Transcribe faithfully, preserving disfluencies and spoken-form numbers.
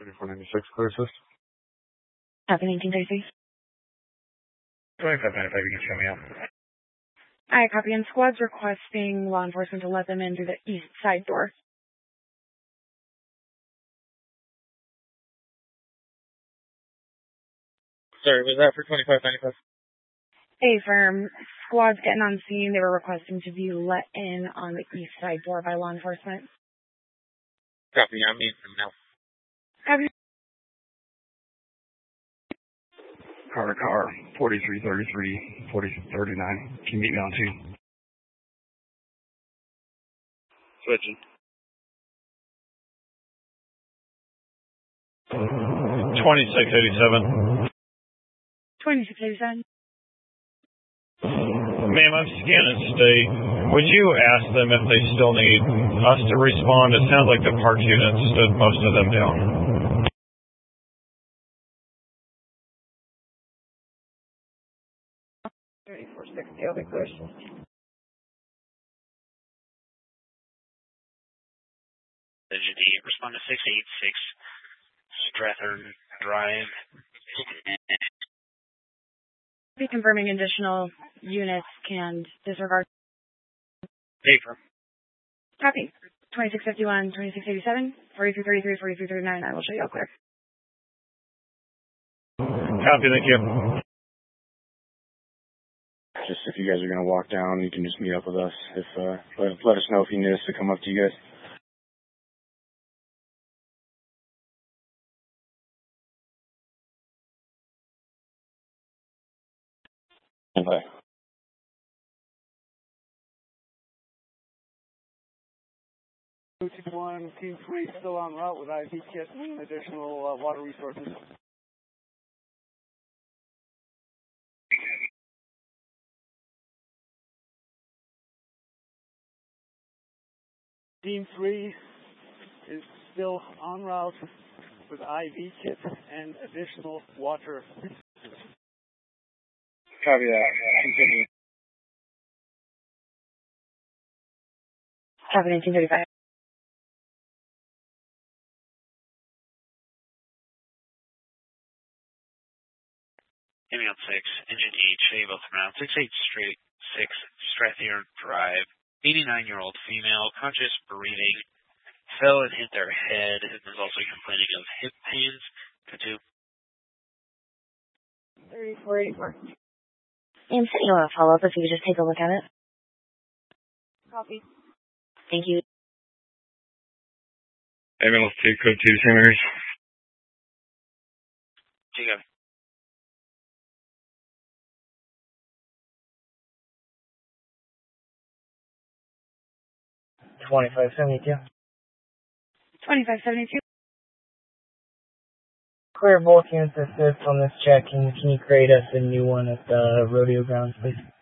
thirty-four ninety-six, clear assist. Copy, nineteen thirty-three. twenty-five ninety-five, you can show me out. Alright, copy. And squad's requesting law enforcement to let them in through the east side door. Sorry, was that for twenty-five ninety-five? A firm. Squad's getting on scene. They were requesting to be let in on the east side door by law enforcement. Copy, I'm in from now. Copy. Car to car, forty-three thirty-three, forty-six thirty-nine. Can you meet me on two? Switching. twenty-six eighty-seven. twenty-six eighty-seven. Ma'am, I'm scanning state. Would you ask them if they still need us to respond? It sounds like the park unit stood most of them down. thirty-four sixty, okay, question. Engine D, respond to six eight six Strathern Drive. Be confirming additional units can disregard. Paper. Copy. twenty-six fifty-one, twenty-six eighty-seven, forty-three thirty-three, forty-three thirty-nine. I will show you all clear. Copy, thank you. Just if you guys are going to walk down, you can just meet up with us. If uh, let, let us know if you need us to come up to you guys. Okay. two one, Team three still en route with I V kit and additional uh, water resources. Team three is still en route with I V kit and additional water resources. Copy that. Continue. Copy, nineteen thirty-five. Ambulance six, Engine eight, show you both around. six eight straight six Strathern Drive. eighty-nine-year-old female, conscious, breathing, fell and hit their head, and was also complaining of hip pains. Go to thirty-four eighty-four. And so you want to follow up if you could just take a look at it? Copy. Thank you. Ambulance two, code two, Saint Mary's. Take a twenty-five seventy-two. twenty-five seventy-two. Clear both units assist on this check, and can you create us a new one at the rodeo grounds, please?